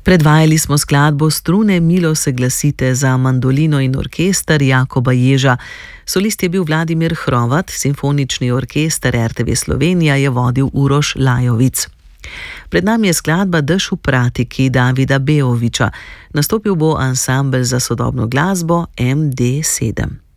Predvajali smo skladbo Strune milo se glasite za mandolino in orkester Jakoba Ježa. Solist je bil Vladimir Hrovat, simfonični orkester RTV Slovenija je vodil Uroš Lajovic. Pred nami je skladba Dež v pratiki Davida Beovića. Nastopil bo ansambel za sodobno glasbo MD7.